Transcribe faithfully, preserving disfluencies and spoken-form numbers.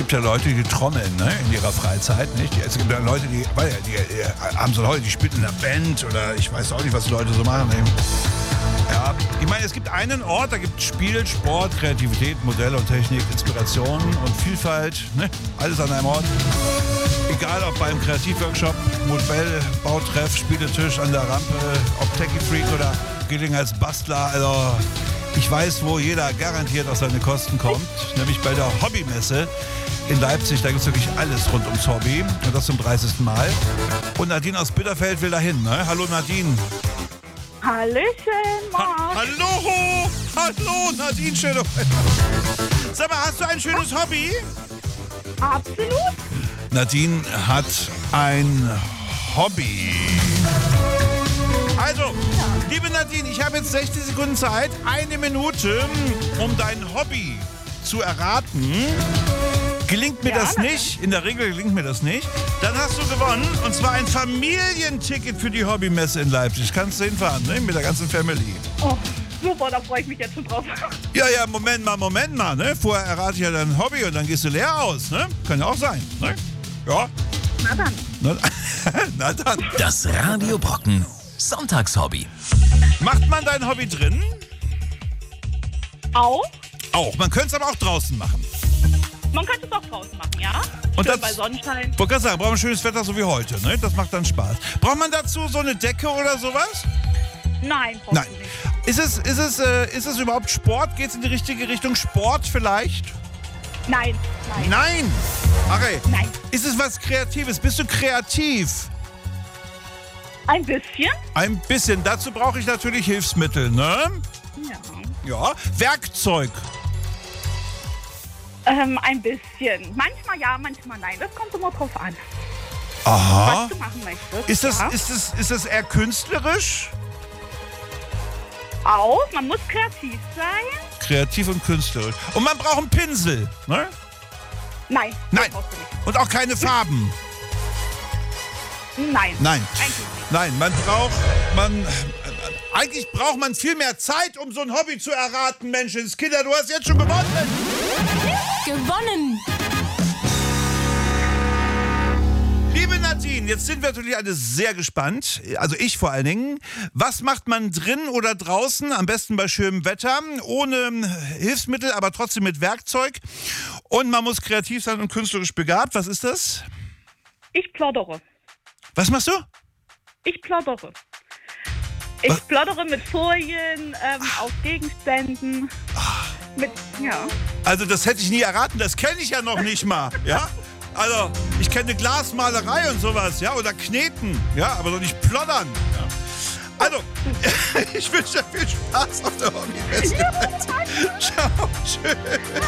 gibt ja Leute, die trommeln, ne, in ihrer Freizeit, nicht? Es gibt ja Leute, die, weil, die, die haben so Leute, die spielen in einer Band oder ich weiß auch nicht, was die Leute so machen. Ne? Ja, ich meine, es gibt einen Ort, da gibt es Spiel, Sport, Kreativität, Modelle und Technik, Inspirationen und Vielfalt, ne? Alles an einem Ort. Egal ob beim Kreativworkshop, Modellbautreff, Spieletisch an der Rampe, ob Techie Freak oder Gelegenheitsbastler, also ich weiß, wo jeder garantiert auf seine Kosten kommt, nämlich bei der Hobbymesse in Leipzig. Da gibt es wirklich alles rund ums Hobby und das zum dreißigsten Mal. Und Nadine aus Bitterfeld will dahin, ne? Hallo Nadine. Hallöchen, Marc. Ha- Hallo, hallo Nadine, schön. Sag mal, hast du ein schönes Hobby? Absolut. Nadine hat ein Hobby. Also, liebe Nadine, ich habe jetzt sechzig Sekunden Zeit, eine Minute, um dein Hobby zu erraten. Gelingt mir Ja, das na nicht, in der Regel gelingt mir das nicht, dann hast du gewonnen, und zwar ein Familienticket für die Hobbymesse in Leipzig. Kannst du hinfahren, ne? Mit der ganzen Family. Oh, super, da freue ich mich jetzt schon drauf. Ja, ja, Moment mal, Moment mal, ne? Vorher errate ich ja dein Hobby und dann gehst du leer aus, ne? Kann ja auch sein, ne? Ja. Na dann. Na, na dann. Das Radio Brocken Sonntagshobby. Macht man dein Hobby drin? Auch? Auch. Man könnte es aber auch draußen machen. Man könnte es auch draußen machen, ja? Und Schön das- bei Sonnenschein. Ich wollte gerade sagen, braucht man schönes Wetter, so wie heute, ne? Das macht dann Spaß. Braucht man dazu so eine Decke oder sowas? Nein, brauchst Nein. du nicht. Ist es, ist es, äh, ist es überhaupt Sport? Geht es in die richtige Richtung? Sport vielleicht? Nein, nein, Nein. Ach ey. nein. Ist es was Kreatives? Bist du kreativ? Ein bisschen? Ein bisschen. Dazu brauche ich natürlich Hilfsmittel, ne? Ja. Ja. Werkzeug. Ähm, ein bisschen. Manchmal ja, manchmal nein. Das kommt immer drauf an, Aha. was du machen möchtest. Ist das, ja? ist das, ist das eher künstlerisch? Auch, man muss kreativ sein. Kreativ und künstlerisch. Und man braucht einen Pinsel, ne? Nein, das Nein. brauchst du nicht. Und auch keine Farben. Nein. Nein. Eigentlich nicht. Nein, man braucht, man, äh, eigentlich braucht man viel mehr Zeit, um so ein Hobby zu erraten, Menschenskinder. Du hast jetzt schon gewonnen. Gewonnen! Liebe Nadine, jetzt sind wir natürlich alle sehr gespannt, also ich vor allen Dingen. Was macht man drin oder draußen, am besten bei schönem Wetter, ohne Hilfsmittel, aber trotzdem mit Werkzeug? Und man muss kreativ sein und künstlerisch begabt. Was ist das? Ich plaudere. Was machst du? Ich plaudere. Ich Was? plaudere mit Folien, ähm, aus Gegenständen. Mit, ja. Also das hätte ich nie erraten, das kenne ich ja noch nicht mal, ja? Also, ich kenne Glasmalerei und sowas, ja, oder Kneten, ja, aber doch nicht ploddern. Ja. Also, ich wünsche dir viel Spaß auf der Hobbymesse. Ciao, tschüss.